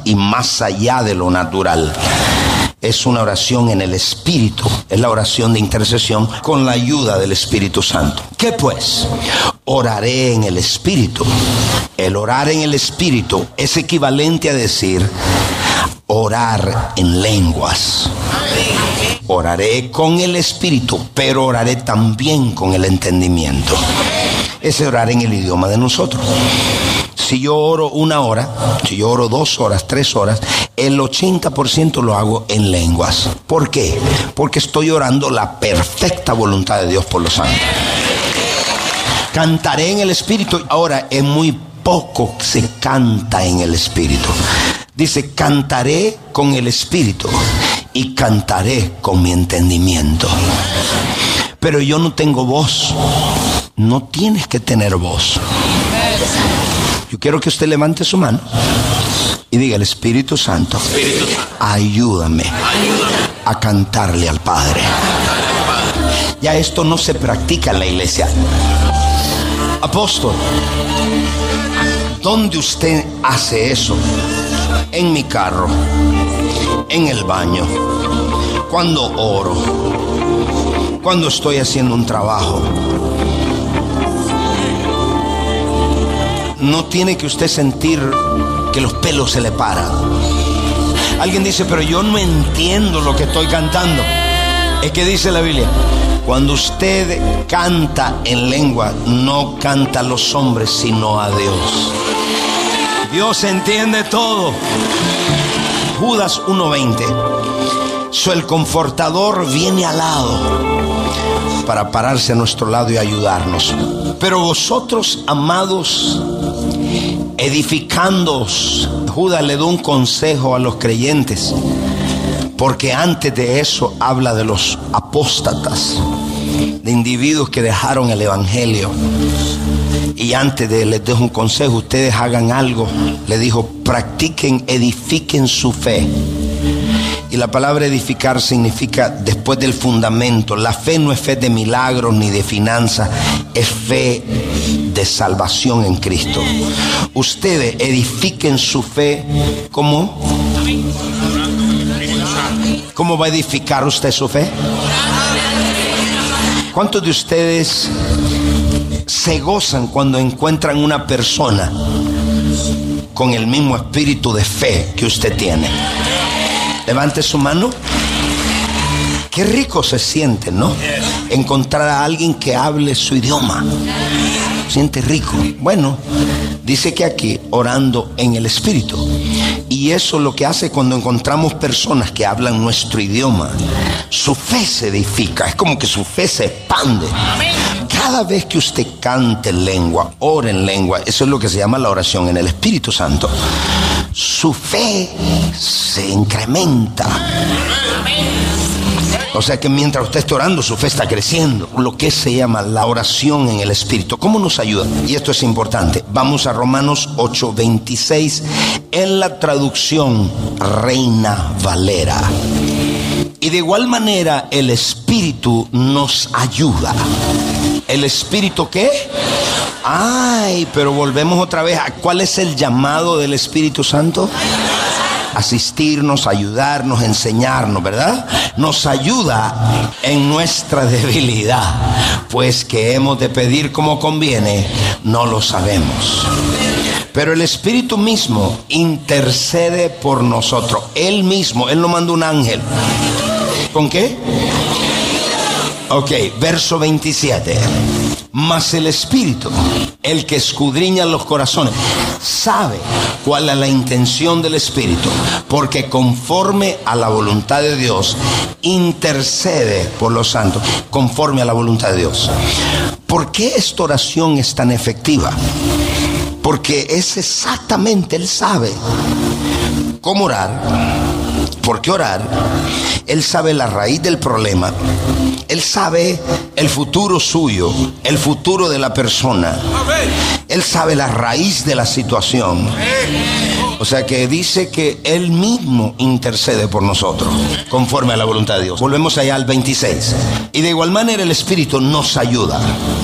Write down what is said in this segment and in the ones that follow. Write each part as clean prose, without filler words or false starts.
y más allá de lo natural. Es una oración en el Espíritu, es la oración de intercesión con la ayuda del Espíritu Santo. ¿Qué pues? Oraré en el Espíritu. El orar en el Espíritu es equivalente a decir orar en lenguas. Oraré con el Espíritu, pero oraré también con el entendimiento. Es orar en el idioma de nosotros. Si yo oro 1 hora, si yo oro 2 horas, 3 horas, el 80% lo hago en lenguas. ¿Por qué? Porque estoy orando la perfecta voluntad de Dios por los santos. Cantaré en el Espíritu. Ahora, es muy poco se canta en el Espíritu. Dice, cantaré con el Espíritu y cantaré con mi entendimiento. Pero yo no tengo voz. No tienes que tener voz. Yo quiero que usted levante su mano y diga: el Espíritu Santo, ayúdame a cantarle al Padre. Ya esto no se practica en la iglesia. Apóstol, ¿dónde usted hace eso? En mi carro, en el baño, cuando oro, cuando estoy haciendo un trabajo. No tiene que usted sentir que los pelos se le paran. Alguien dice: pero yo no entiendo lo que estoy cantando. Es que dice la Biblia: cuando usted canta en lengua, no canta a los hombres, sino a Dios. Dios entiende todo. Judas 1:20. El Confortador viene al lado para pararse a nuestro lado y ayudarnos. Pero vosotros, amados, edificándoos. Judas le da un consejo a los creyentes, porque antes de eso habla de los apóstatas, de individuos que dejaron el evangelio. Y antes de les dejo un consejo: ustedes hagan algo. Le dijo: practiquen, edifiquen su fe. Y la palabra edificar significa después del fundamento. La fe no es fe de milagros ni de finanzas, es fe de salvación en Cristo. Ustedes edifiquen su fe. ¿Cómo? ¿Cómo va a edificar usted su fe? ¿Cuántos de ustedes se gozan cuando encuentran una persona con el mismo espíritu de fe que usted tiene? Levante su mano. Qué rico se siente, ¿no? Encontrar a alguien que hable su idioma. Siente rico. Bueno, dice que aquí orando en el Espíritu. Y eso es lo que hace cuando encontramos personas que hablan nuestro idioma. Su fe se edifica. Es como que su fe se expande. Cada vez que usted cante en lengua, ore en lengua, eso es lo que se llama la oración en el Espíritu Santo. Su fe se incrementa. O sea que mientras usted está orando, su fe está creciendo. Lo que se llama la oración en el Espíritu. ¿Cómo nos ayuda? Y esto es importante. Vamos a Romanos 8:26 en la traducción Reina Valera. Y de igual manera el Espíritu nos ayuda. ¿El Espíritu qué? Ay, pero volvemos otra vez a ¿cuál es el llamado del Espíritu Santo? Asistirnos, ayudarnos, enseñarnos, ¿verdad? Nos ayuda en nuestra debilidad, pues que hemos de pedir como conviene, no lo sabemos. Pero el Espíritu mismo intercede por nosotros. Él mismo, Él nos mandó un ángel. ¿Con qué? Ok, verso 27. Mas el Espíritu, el que escudriña los corazones, sabe cuál es la intención del Espíritu, porque conforme a la voluntad de Dios, intercede por los santos, conforme a la voluntad de Dios. ¿Por qué esta oración es tan efectiva? Porque es exactamente, Él sabe cómo orar, por qué orar. Él sabe la raíz del problema. Él sabe el futuro suyo, el futuro de la persona. Él sabe la raíz de la situación. O sea que dice que Él mismo intercede por nosotros, conforme a la voluntad de Dios. Volvemos allá al 26. Y de igual manera el Espíritu nos ayuda.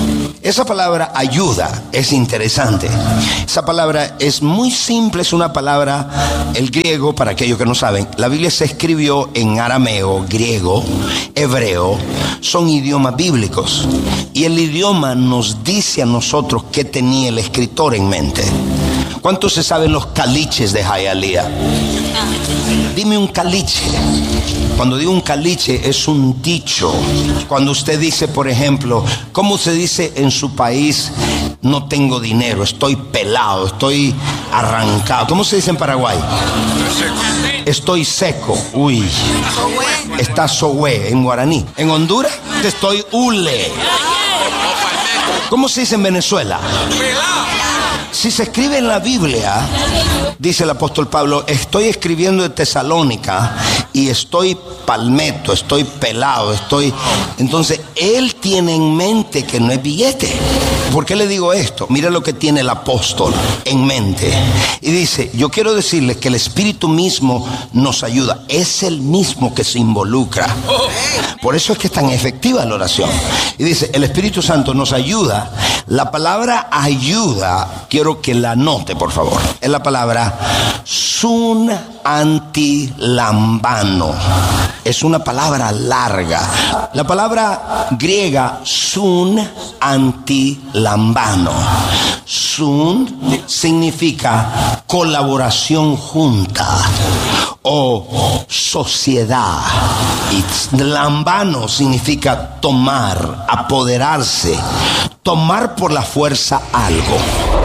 Esa palabra ayuda es interesante. Esa palabra es muy simple, es una palabra, el griego, para aquellos que no saben, la Biblia se escribió en arameo, griego, hebreo, son idiomas bíblicos. Y el idioma nos dice a nosotros qué tenía el escritor en mente. ¿Cuántos se saben los caliches de Hialeah? Dime un caliche. Cuando digo un caliche es un dicho. Cuando usted dice, por ejemplo, ¿cómo se dice en su país? No tengo dinero, estoy pelado, estoy arrancado. ¿Cómo se dice en Paraguay? Estoy seco. Uy, está sohue en guaraní. En Honduras, estoy hule. ¿Cómo se dice en Venezuela? Si se escribe en la Biblia, dice el apóstol Pablo, estoy escribiendo de Tesalónica y estoy palmeto, estoy pelado, Entonces, él tiene en mente que no es billete. ¿Por qué le digo esto? Mira lo que tiene el apóstol en mente. Y dice, yo quiero decirles que el Espíritu mismo nos ayuda. Es el mismo que se involucra. Por eso es que es tan efectiva la oración. Y dice, el Espíritu Santo nos ayuda. La palabra ayuda, quiero que la anote, por favor. Es la palabra sun antilambano. Es una palabra larga. La palabra griega sun antilambano. Sun significa colaboración junta o sociedad. Y lambano significa tomar, apoderarse, tomar por la fuerza algo.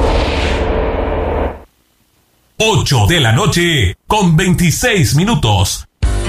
8 de la noche con 26 minutos.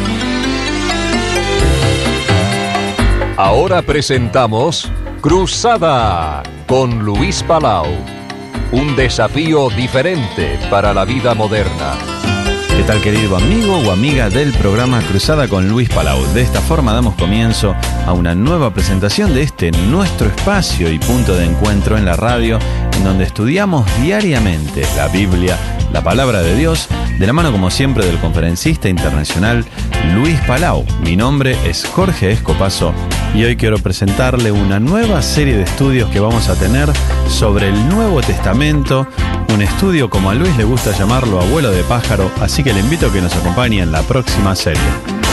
Ahora presentamos Cruzada con Luis Palau. Un desafío diferente para la vida moderna. ¿Qué tal, querido amigo o amiga del programa Cruzada con Luis Palau? De esta forma damos comienzo a una nueva presentación de este nuestro espacio y punto de encuentro en la radio, en donde estudiamos diariamente la Biblia, la palabra de Dios, de la mano como siempre del conferencista internacional Luis Palau. Mi nombre es Jorge Escopazo y hoy quiero presentarle una nueva serie de estudios que vamos a tener sobre el Nuevo Testamento, un estudio como a Luis le gusta llamarlo abuelo de pájaro, así que le invito a que nos acompañe en la próxima serie.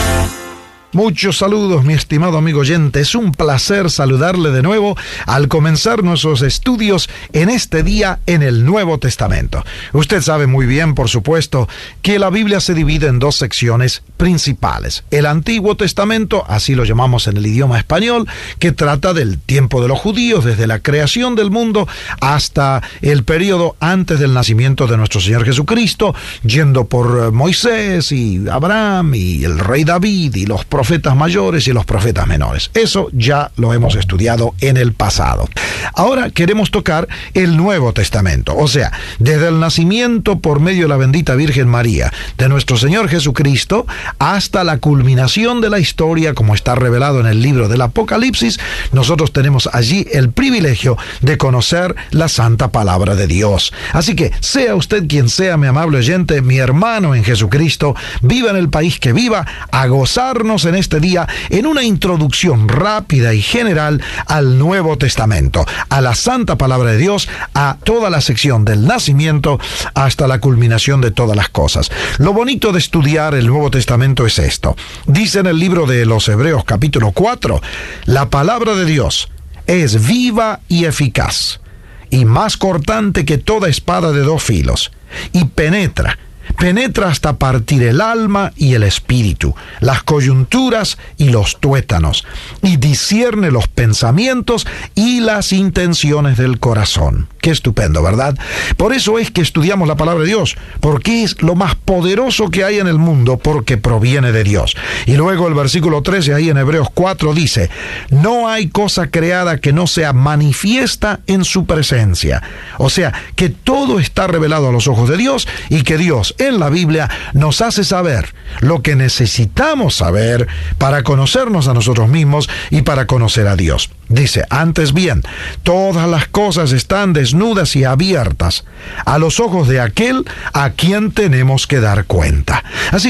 Muchos saludos, mi estimado amigo oyente. Es un placer saludarle de nuevo al comenzar nuestros estudios en este día en el Nuevo Testamento. Usted sabe muy bien, por supuesto, que la Biblia se divide en dos secciones principales. El Antiguo Testamento, así lo llamamos en el idioma español, que trata del tiempo de los judíos, desde la creación del mundo hasta el periodo antes del nacimiento de nuestro Señor Jesucristo, yendo por Moisés y Abraham y el rey David y los profetas mayores y los profetas menores. Eso ya lo hemos estudiado en el pasado. Ahora queremos tocar el Nuevo Testamento, o sea, desde el nacimiento por medio de la bendita Virgen María de nuestro Señor Jesucristo hasta la culminación de la historia, como está revelado en el libro del Apocalipsis. Nosotros tenemos allí el privilegio de conocer la santa palabra de Dios. Así que, sea usted quien sea, mi amable oyente, mi hermano en Jesucristo, viva en el país que viva, a gozarnos en este día en una introducción rápida y general al Nuevo Testamento, a la santa palabra de Dios, a toda la sección del nacimiento hasta la culminación de todas las cosas. Lo bonito de estudiar el Nuevo Testamento es esto. Dice en el libro de los Hebreos capítulo 4, la palabra de Dios es viva y eficaz, y más cortante que toda espada de dos filos, y penetra hasta partir el alma y el espíritu, las coyunturas y los tuétanos, y discierne los pensamientos y las intenciones del corazón. Qué estupendo, ¿verdad? Por eso es que estudiamos la palabra de Dios, porque es lo más poderoso que hay en el mundo, porque proviene de Dios. Y luego el versículo 13 ahí en Hebreos 4 dice, no hay cosa creada que no sea manifiesta en su presencia. O sea, que todo está revelado a los ojos de Dios y que Dios en la Biblia nos hace saber lo que necesitamos saber para conocernos a nosotros mismos y para conocer a Dios. Dice, antes bien, todas las cosas están desnudas y abiertas a los ojos de aquel a quien tenemos que dar cuenta. Así que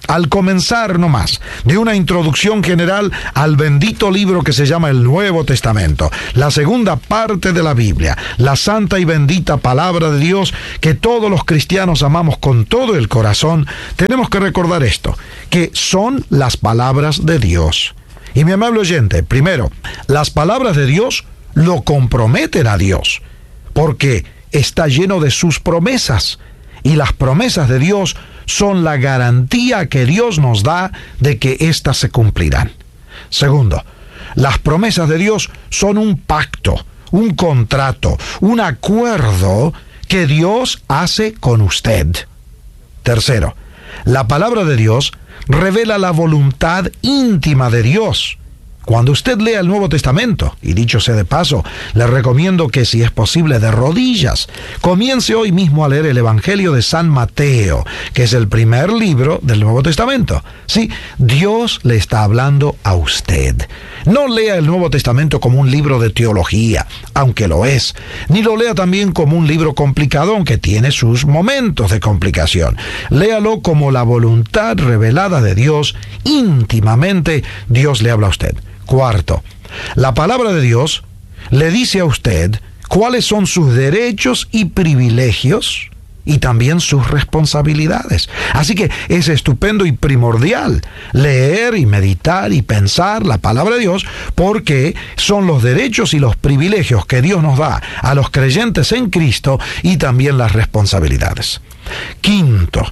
al comenzar nomás de una introducción general al bendito libro que se llama el Nuevo Testamento, la segunda parte de la Biblia, la santa y bendita palabra de Dios que todos los cristianos amamos con todo el corazón, tenemos que recordar esto, que son las palabras de Dios. Y mi amable oyente, primero, las palabras de Dios lo comprometen a Dios, porque está lleno de sus promesas, y las promesas de Dios son la garantía que Dios nos da de que éstas se cumplirán. Segundo, las promesas de Dios son un pacto, un contrato, un acuerdo que Dios hace con usted. Tercero, la palabra de Dios revela la voluntad íntima de Dios. Cuando usted lea el Nuevo Testamento, y dicho sea de paso, le recomiendo que si es posible de rodillas, comience hoy mismo a leer el Evangelio de San Mateo, que es el primer libro del Nuevo Testamento. Sí, Dios le está hablando a usted. No lea el Nuevo Testamento como un libro de teología, aunque lo es, ni lo lea también como un libro complicado, aunque tiene sus momentos de complicación. Léalo como la voluntad revelada de Dios, íntimamente Dios le habla a usted. Cuarto, la palabra de Dios le dice a usted cuáles son sus derechos y privilegios y también sus responsabilidades. Así que es estupendo y primordial leer y meditar y pensar la palabra de Dios, porque son los derechos y los privilegios que Dios nos da a los creyentes en Cristo y también las responsabilidades. Quinto,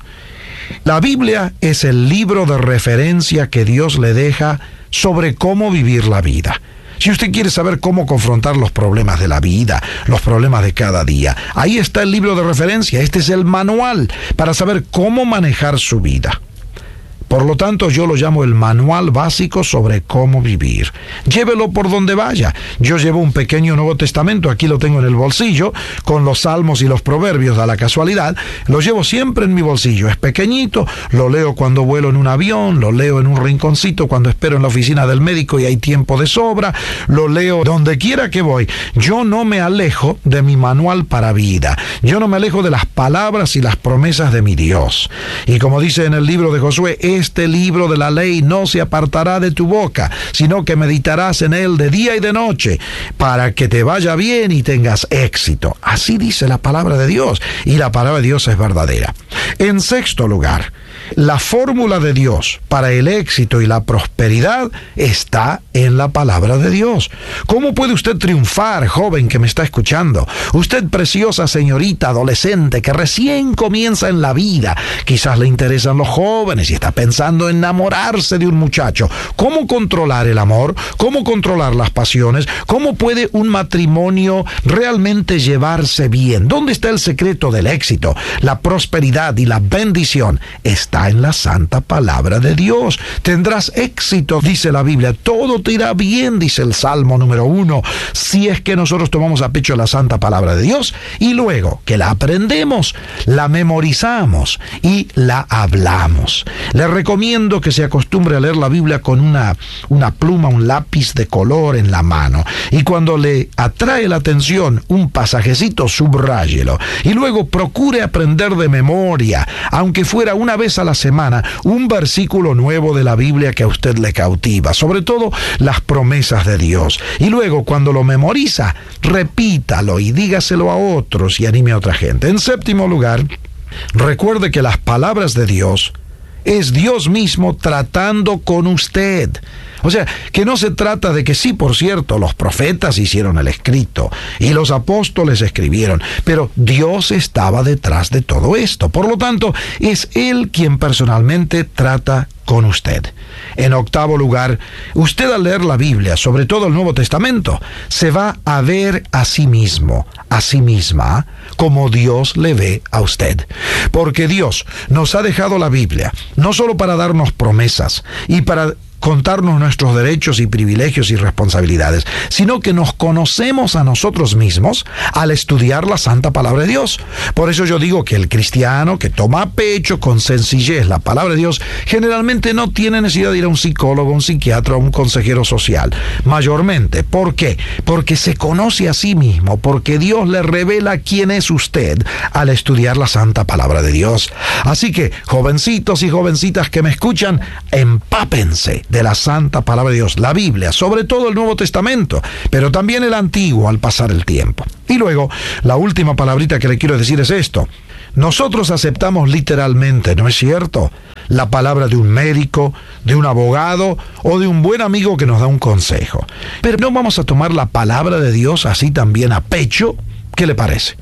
la Biblia es el libro de referencia que Dios le deja sobre cómo vivir la vida. Si usted quiere saber cómo confrontar los problemas de la vida, los problemas de cada día, ahí está el libro de referencia. Este es el manual para saber cómo manejar su vida. Por lo tanto, yo lo llamo el manual básico sobre cómo vivir. Llévelo por donde vaya. Yo llevo un pequeño Nuevo Testamento, aquí lo tengo en el bolsillo, con los salmos y los proverbios, da la casualidad. Lo llevo siempre en mi bolsillo. Es pequeñito, lo leo cuando vuelo en un avión, lo leo en un rinconcito cuando espero en la oficina del médico y hay tiempo de sobra, lo leo donde quiera que voy. Yo no me alejo de mi manual para vida. Yo no me alejo de las palabras y las promesas de mi Dios. Y como dice en el libro de Josué, este libro de la ley no se apartará de tu boca, sino que meditarás en él de día y de noche, para que te vaya bien y tengas éxito. Así dice la palabra de Dios, y la palabra de Dios es verdadera. En sexto lugar, la fórmula de Dios para el éxito y la prosperidad está en la palabra de Dios. ¿Cómo puede usted triunfar, joven que me está escuchando? Usted, preciosa señorita adolescente que recién comienza en la vida, quizás le interesan los jóvenes y está pensando en enamorarse de un muchacho. ¿Cómo controlar el amor? ¿Cómo controlar las pasiones? ¿Cómo puede un matrimonio realmente llevarse bien? ¿Dónde está el secreto del éxito, la prosperidad y la bendición? Está en la santa palabra de Dios. Tendrás éxito, dice la Biblia. Todo te irá bien, dice el Salmo número 1, si es que nosotros tomamos a pecho la santa palabra de Dios y luego que la aprendemos, la memorizamos y la hablamos. Le recomiendo que se acostumbre a leer la Biblia con una pluma, un lápiz de color en la mano, y cuando le atrae la atención un pasajecito, subráyelo y luego procure aprender de memoria, aunque fuera una vez a la semana, un versículo nuevo de la Biblia que a usted le cautiva, sobre todo las promesas de Dios. Y luego, cuando lo memoriza, repítalo y dígaselo a otros y anime a otra gente. En séptimo lugar, recuerde que las palabras de Dios es Dios mismo tratando con usted. O sea, que no se trata de que sí, por cierto, los profetas hicieron el escrito y los apóstoles escribieron, pero Dios estaba detrás de todo esto. Por lo tanto, es Él quien personalmente trata con usted. En octavo lugar, usted al leer la Biblia, sobre todo el Nuevo Testamento, se va a ver a sí mismo, a sí misma, como Dios le ve a usted. Porque Dios nos ha dejado la Biblia, no solo para darnos promesas y para contarnos nuestros derechos y privilegios y responsabilidades, sino que nos conocemos a nosotros mismos al estudiar la Santa Palabra de Dios. Por eso yo digo que el cristiano que toma a pecho con sencillez la Palabra de Dios generalmente no tiene necesidad de ir a un psicólogo, un psiquiatra o un consejero social. Mayormente. ¿Por qué? Porque se conoce a sí mismo, porque Dios le revela quién es usted al estudiar la Santa Palabra de Dios. Así que, jovencitos y jovencitas que me escuchan, empápense de la Santa Palabra de Dios, la Biblia, sobre todo el Nuevo Testamento, pero también el Antiguo al pasar el tiempo. Y luego, la última palabrita que le quiero decir es esto. Nosotros aceptamos literalmente, ¿no es cierto?, la palabra de un médico, de un abogado o de un buen amigo que nos da un consejo. Pero no vamos a tomar la palabra de Dios así también a pecho. ¿Qué le parece?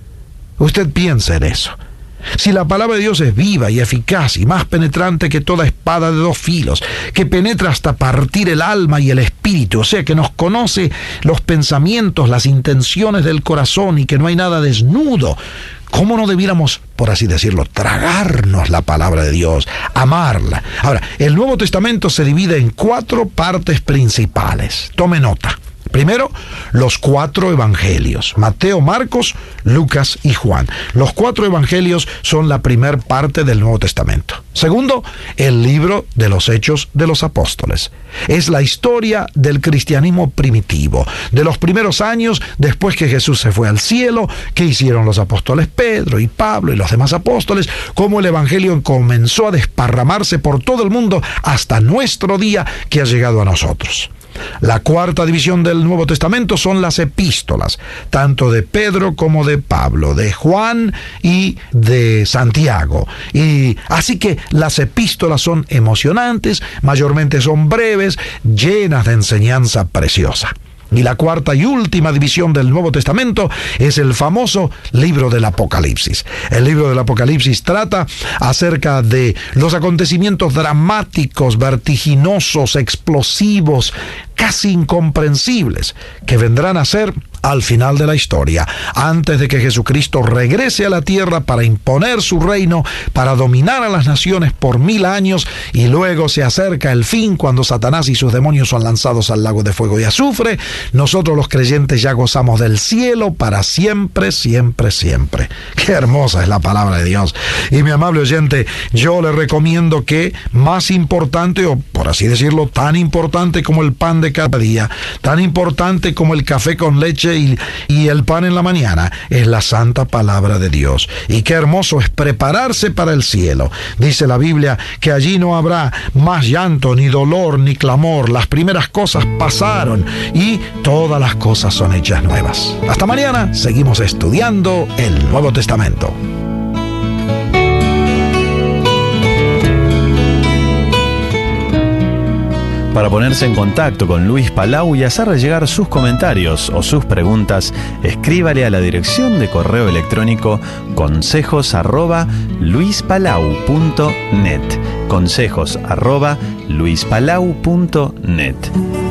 Usted piensa en eso. Si la palabra de Dios es viva y eficaz y más penetrante que toda espada de dos filos, que penetra hasta partir el alma y el espíritu, o sea, que nos conoce los pensamientos, las intenciones del corazón y que no hay nada desnudo, ¿cómo no debiéramos, por así decirlo, tragarnos la palabra de Dios, amarla? Ahora, el Nuevo Testamento se divide en 4 partes principales. Tome nota. Primero, los 4 evangelios: Mateo, Marcos, Lucas y Juan. Los 4 evangelios son la primer parte del Nuevo Testamento. Segundo, el libro de los Hechos de los Apóstoles. Es la historia del cristianismo primitivo, de los primeros años después que Jesús se fue al cielo, qué hicieron los apóstoles Pedro y Pablo y los demás apóstoles, cómo el evangelio comenzó a desparramarse por todo el mundo hasta nuestro día que ha llegado a nosotros. La cuarta división del Nuevo Testamento son las epístolas, tanto de Pedro como de Pablo, de Juan y de Santiago. Y así que las epístolas son emocionantes, mayormente son breves, llenas de enseñanza preciosa. Y la cuarta y última división del Nuevo Testamento es el famoso libro del Apocalipsis. El libro del Apocalipsis trata acerca de los acontecimientos dramáticos, vertiginosos, explosivos, casi incomprensibles, que vendrán a ser al final de la historia, antes de que Jesucristo regrese a la tierra para imponer su reino, para dominar a las naciones por 1000 años, y luego se acerca el fin cuando Satanás y sus demonios son lanzados al lago de fuego y azufre. Nosotros los creyentes ya gozamos del cielo para siempre, siempre, siempre. Qué hermosa es la palabra de Dios. Y mi amable oyente, yo le recomiendo que más importante, o por así decirlo, tan importante como el pan de cada día, tan importante como el café con leche y el pan en la mañana, es la santa palabra de Dios. Y qué hermoso es prepararse para el cielo. Dice la Biblia que allí no habrá más llanto, ni dolor, ni clamor. Las primeras cosas pasaron y todas las cosas son hechas nuevas. Hasta mañana, seguimos estudiando el Nuevo Testamento. Para ponerse en contacto con Luis Palau y hacerle llegar sus comentarios o sus preguntas, escríbale a la dirección de correo electrónico consejos@luispalau.net. consejos@luispalau.net.